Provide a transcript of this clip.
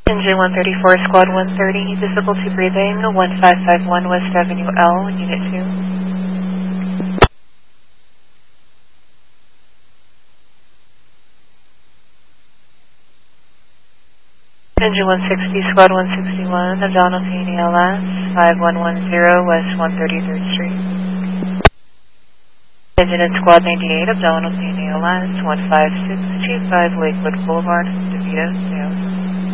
Engine 134, Squad 130, difficulty breathing, 1551 West Avenue L, Unit 2. Engine 160, Squad 161, Abdominal Pain ALS, 5110 West 133rd Street. Engine at Squad 98, Abdominal Pain ALS, 15625 Lakewood Boulevard, DeVito, Sales.